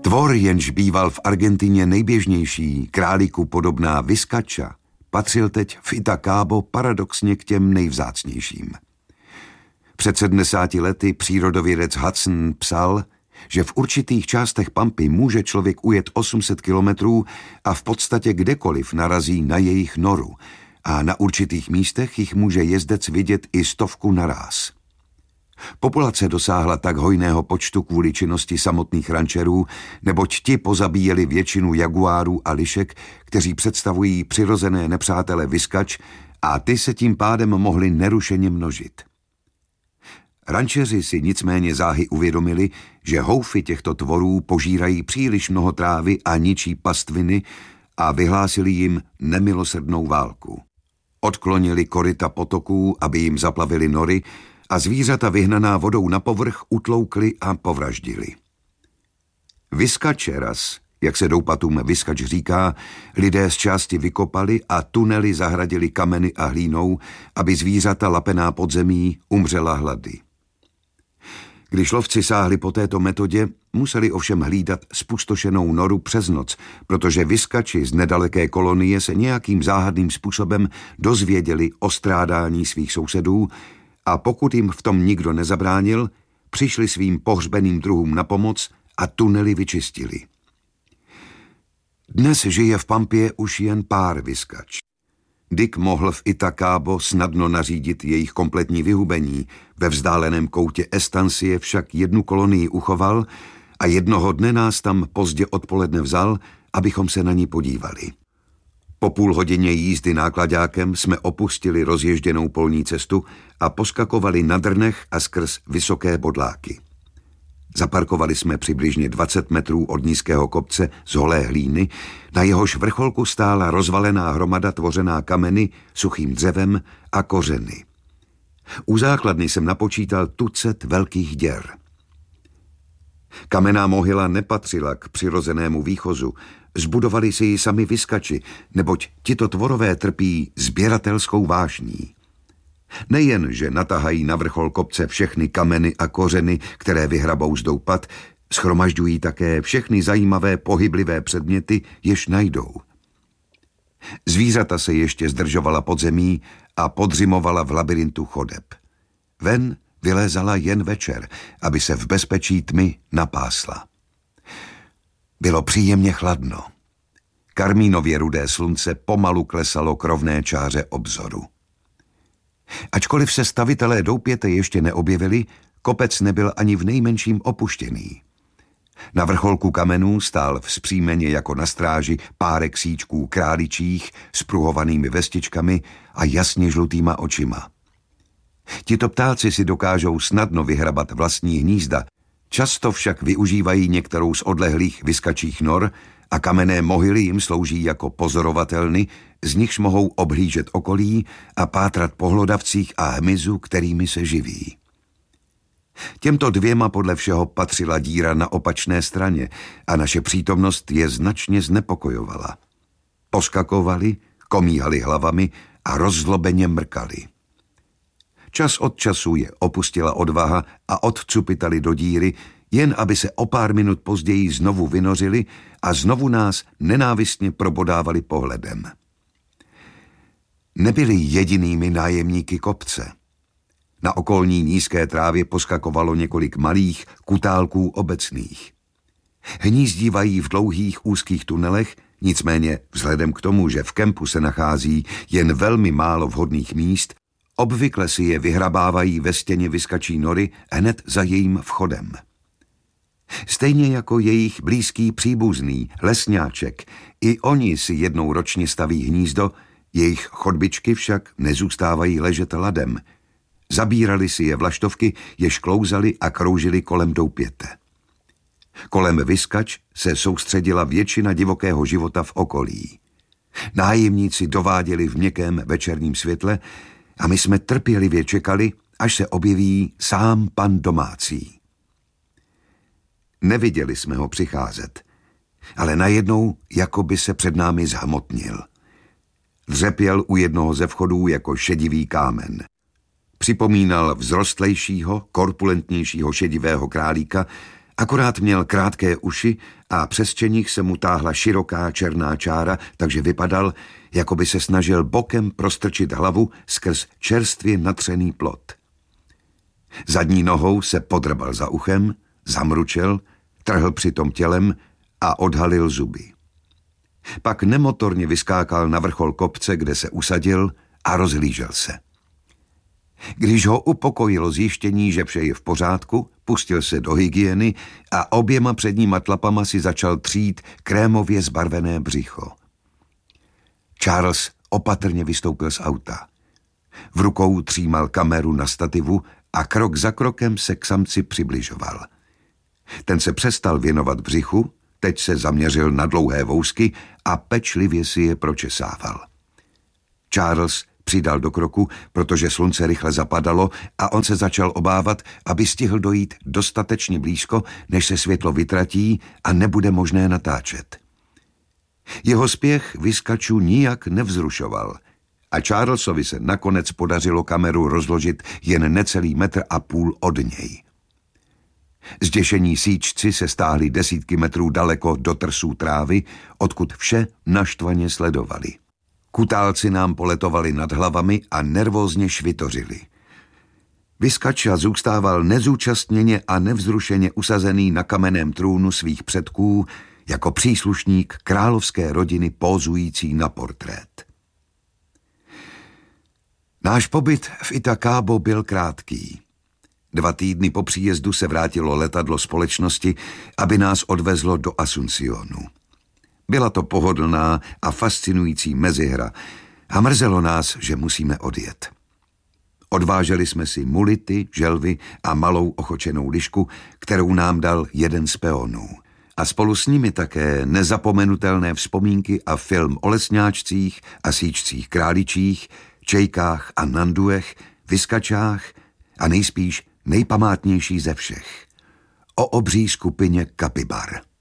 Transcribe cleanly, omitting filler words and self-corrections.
Tvor, jenž býval v Argentině nejběžnější, králíku podobná Vizcacha, patřil teď v Itacabo paradoxně k těm nejvzácnějším. Před 70 lety přírodovědec Hudson psal, že v určitých částech Pampy může člověk ujet 800 kilometrů a v podstatě kdekoliv narazí na jejich noru a na určitých místech jich může jezdec vidět i 100 naráz. Populace dosáhla tak hojného počtu kvůli činnosti samotných rančerů, neboť ti pozabíjeli většinu jaguárů a lišek, kteří představují přirozené nepřátele Vizcach, a ty se tím pádem mohli nerušeně množit. Rančeři si nicméně záhy uvědomili, že houfy těchto tvorů požírají příliš mnoho trávy a ničí pastviny a vyhlásili jim nemilosrdnou válku. Odklonili koryta potoků, aby jim zaplavili nory, a zvířata vyhnaná vodou na povrch utloukli a povraždili. Vizcacheras, jak se doupatům Vizcach říká, lidé z části vykopali a tunely zahradili kameny a hlínou, aby zvířata lapená pod zemí umřela hlady. Když lovci sáhli po této metodě, museli ovšem hlídat spustošenou noru přes noc, protože Vizcachi z nedaleké kolonie se nějakým záhadným způsobem dozvěděli o strádání svých sousedů, a pokud jim v tom nikdo nezabránil, přišli svým pohřbeným druhům na pomoc a tunely vyčistili. Dnes žije v Pampě už jen pár Vizcach. Dick mohl v Itacabo snadno nařídit jejich kompletní vyhubení, ve vzdáleném koutě Estancie však jednu kolonii uchoval a jednoho dne nás tam pozdě odpoledne vzal, abychom se na ní podívali. Po půl hodině jízdy náklaďákem jsme opustili rozježděnou polní cestu a poskakovali na drnech a skrz vysoké bodláky. Zaparkovali jsme přibližně 20 metrů od nízkého kopce z holé hlíny, na jehož vrcholku stála rozvalená hromada tvořená kameny, suchým dřevem a kořeny. U základny jsem napočítal tucet velkých děr. Kamenná mohyla nepatřila k přirozenému výchozu, zbudovali si ji sami Vizcachi, neboť tito tvorové trpí sběratelskou vášní. Nejen, že natahají na vrchol kopce všechny kameny a kořeny, které vyhrabou z doupat, shromažďují také všechny zajímavé pohyblivé předměty, jež najdou. Zvířata se ještě zdržovala pod zemí a podřimovala v labirintu chodeb. Ven vylézala jen večer, aby se v bezpečí tmy napásla. Bylo příjemně chladno. Karmínově rudé slunce pomalu klesalo k rovné čáře obzoru. Ačkoliv se stavitelé doupěte ještě neobjevili, kopec nebyl ani v nejmenším opuštěný. Na vrcholku kamenů stál vzpřímeně jako na stráži párek síčků králičích s pruhovanými vestičkami a jasně žlutýma očima. Tito ptáci si dokážou snadno vyhrabat vlastní hnízda, často však využívají některou z odlehlých Vizcachích nor a kamenné mohyly jim slouží jako pozorovatelny, z nichž mohou obhlížet okolí a pátrat po hlodavcích a hmyzu, kterými se živí. Těmto dvěma podle všeho patřila díra na opačné straně a naše přítomnost je značně znepokojovala. Poskakovali, komíhali hlavami a rozzlobeně mrkali. Čas od času je opustila odvaha a odcupitali do díry, jen aby se o pár minut později znovu vynořili a znovu nás nenávistně probodávali pohledem. Nebyli jedinými nájemníky kopce. Na okolní nízké trávě poskakovalo několik malých kutálků obecných. Hnízdívají v dlouhých úzkých tunelech, nicméně vzhledem k tomu, že v kempu se nachází jen velmi málo vhodných míst, obvykle si je vyhrabávají ve stěně Vizcačí nory hned za jejím vchodem. Stejně jako jejich blízký příbuzný, lesňáček, i oni si jednou ročně staví hnízdo, jejich chodbičky však nezůstávají ležet ladem. Zabírali si je vlaštovky, jež klouzaly a kroužily kolem doupěte. Kolem Vizcach se soustředila většina divokého života v okolí. Nájemníci dováděli v měkkém večerním světle a my jsme trpělivě čekali, až se objeví sám pan domácí. Neviděli jsme ho přicházet, ale najednou jakoby se před námi zhmotnil. Dřepěl u jednoho ze vchodů jako šedivý kámen. Připomínal vzrostlejšího, korpulentnějšího šedivého králíka Akorát měl krátké uši a přes čenich se mu táhla široká černá čára, takže vypadal, jako by se snažil bokem prostrčit hlavu skrz čerstvě natřený plot. Zadní nohou se podrbal za uchem, zamručel, trhl přitom tělem a odhalil zuby. Pak nemotorně vyskákal na vrchol kopce, kde se usadil a rozhlížel se. Když ho upokojilo zjištění, že vše je v pořádku, pustil se do hygieny a oběma předníma tlapama si začal třít krémově zbarvené břicho. Charles opatrně vystoupil z auta. V rukou třímal kameru na stativu a krok za krokem se k samci přibližoval. Ten se přestal věnovat břichu, teď se zaměřil na dlouhé vousky a pečlivě si je pročesával. Charles přidal do kroku, protože slunce rychle zapadalo a on se začal obávat, aby stihl dojít dostatečně blízko, než se světlo vytratí a nebude možné natáčet. Jeho spěch vyskačů nijak nevzrušoval a Charlesovi se nakonec podařilo kameru rozložit jen necelý 1,5 metru od něj. Zděšení síčci se stáhli desítky metrů daleko do trsů trávy, odkud vše naštvaně sledovali. Kutálci nám poletovali nad hlavami a nervózně švitořili. Vyskača zůstával nezúčastněně a nevzrušeně usazený na kamenném trůnu svých předků jako příslušník královské rodiny pózující na portrét. Náš pobyt v Itacabo byl krátký. 2 týdny po příjezdu se vrátilo letadlo společnosti, aby nás odvezlo do Asuncionu. Byla to pohodlná a fascinující mezihra a mrzelo nás, že musíme odjet. Odváželi jsme si mulity, želvy a malou ochočenou lišku, kterou nám dal jeden z peonů. A spolu s nimi také nezapomenutelné vzpomínky a film o lesňáčcích a síčcích králičích, čejkách a nanduech, vyskačách a nejspíš nejpamátnější ze všech. O obří skupině kapibar.